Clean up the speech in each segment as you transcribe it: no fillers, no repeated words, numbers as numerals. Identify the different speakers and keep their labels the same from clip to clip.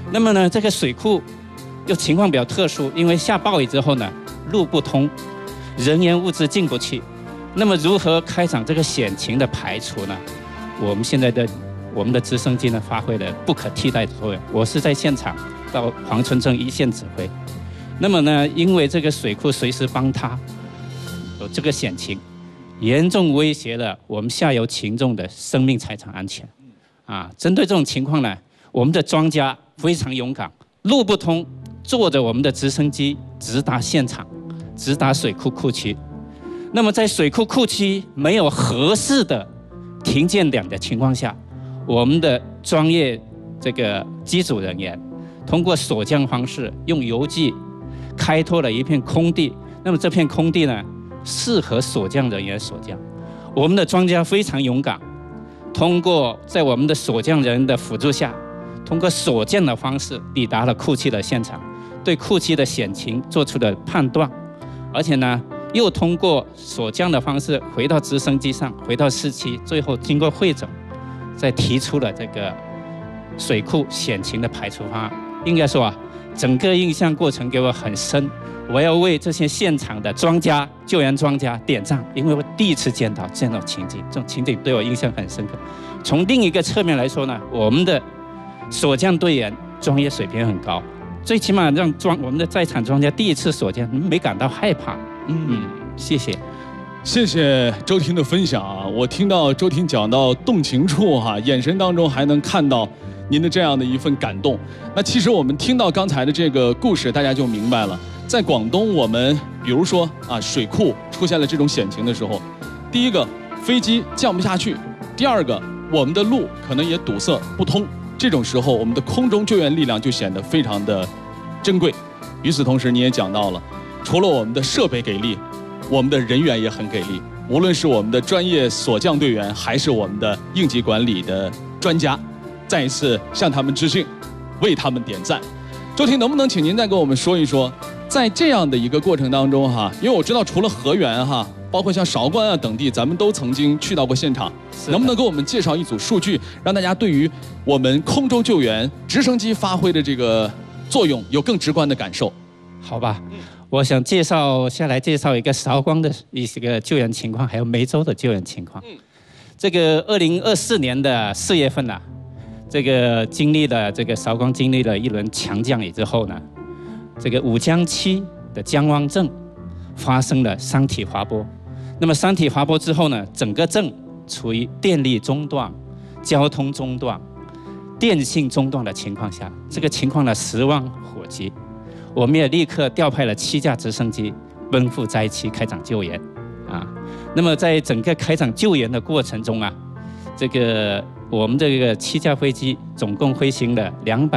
Speaker 1: 那么呢，这个水库又情况比较特殊，因为下暴雨之后呢，路不通，人员物资进不去。那么如何开展这个险情的排除呢？我们的直升机呢发挥了不可替代的作用。我是在现场到黄村镇一线指挥。那么呢，因为这个水库随时崩塌，有这个险情，严重威胁了我们下游群众的生命财产安全。针对这种情况呢，我们的庄家非常勇敢，路不通，坐着我们的直升机直达现场，直达水库库区。那么在水库库区没有合适的停建点的情况下，我们的专业这个机组人员通过锁降方式，用游击开拓了一片空地。那么这片空地呢，适合锁降人员锁降。我们的庄家非常勇敢，通过在我们的锁降人的辅助下，通过锁降的方式抵达了库区的现场，对库区的险情做出了判断，而且呢，又通过锁降的方式回到直升机上，回到市区，最后经过会诊，再提出了这个水库险情的排除方案。应该说整个印象过程给我很深，我要为这些现场的庄家、救援庄家点赞，因为我第一次见到这种情景，这种情景对我印象很深刻。从另一个侧面来说呢，我们的锁降队员专业水平很高，最起码让我们的在场庄家第一次锁降没感到害怕。谢谢。
Speaker 2: 谢谢周婷的分享我听到周婷讲到动情处眼神当中还能看到您的这样的一份感动。那其实我们听到刚才的这个故事，大家就明白了，在广东我们比如说水库出现了这种险情的时候，第一个飞机降不下去，第二个我们的路可能也堵塞不通，这种时候我们的空中救援力量就显得非常的珍贵。与此同时你也讲到了，除了我们的设备给力，我们的人员也很给力，无论是我们的专业锁降队员，还是我们的应急管理的专家，再一次向他们致敬，为他们点赞。周婷，能不能请您再跟我们说一说，在这样的一个过程当中因为我知道除了河源包括像韶关等地，咱们都曾经去到过现场，能不能给我们介绍一组数据，让大家对于我们空中救援直升机发挥的这个作用有更直观的感受？
Speaker 1: 好吧，我想介绍一个韶关的一个救援情况，还有梅州的救援情况。这个2024年的4月份这个韶关经历了一轮强降雨之后呢，这个武江区的江湾镇发生了山体滑坡。那么山体滑坡之后呢，整个镇处于电力中断、交通中断、电信中断的情况下，这个情况呢十万火急。我们也立刻调派了7架直升机奔赴灾区开展救援那么在整个开展救援的过程中我们这个7架飞机总共飞行了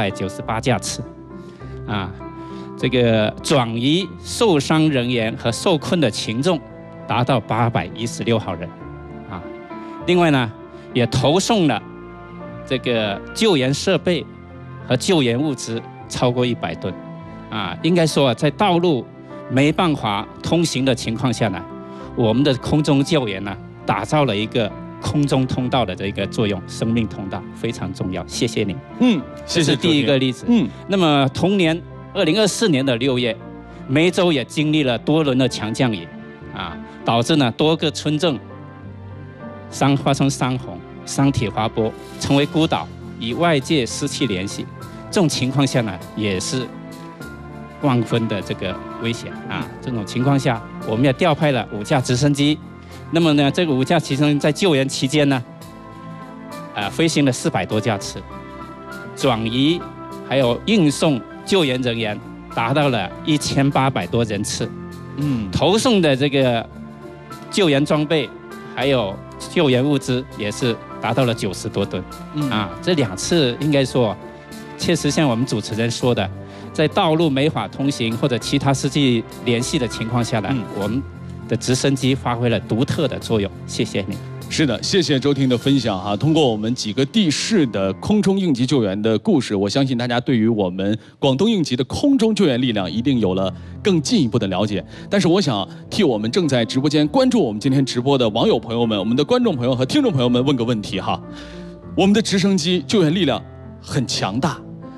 Speaker 1: 298架次这个转移受伤人员和受困的群众达到816号人另外呢，也投送了这个救援设备和救援物资超过100吨应该说在道路没办法通行的情况下呢，我们的空中救援呢打造了一个空中通道的这个作用，生命通道非常重要。谢谢您。
Speaker 2: 谢谢。
Speaker 1: 这是第一个例子。那么同年2024年的6月，梅州也经历了多轮的强降雨导致呢多个村镇发生山洪、山体滑坡，成为孤岛，与外界失去联系。这种情况下呢，也是万分的这个危险这种情况下，我们也调派了5架直升机。那么呢，这个5架直升机在救援期间呢，飞行了400多架次，转移还有运送救援人员达到了1800多人次。投送的这个救援装备还有救援物资也是达到了90多吨。这2次应该说，确实像我们主持人说的，在道路没法通行或者其他失去联系的情况下呢，我们的直升机发挥了独特的作用。谢谢你。
Speaker 2: 是的，谢谢周婷的分享通过我们几个地市的空中应急救援的故事，我相信大家对于我们广东应急的空中救援力量一定有了更进一步的了解。但是我想替我们正在直播间关注我们今天直播的网友朋友们、我们的观众朋友和听众朋友们问个问题我们的直升机救援力量很强大，